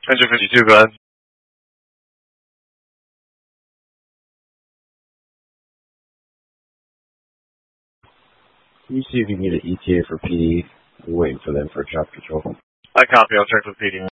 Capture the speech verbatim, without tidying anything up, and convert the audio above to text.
Engine fifty-two, go ahead. Can you see if you need an E T A for P D? We're waiting for them for traffic control. I copy. I'll check with P D.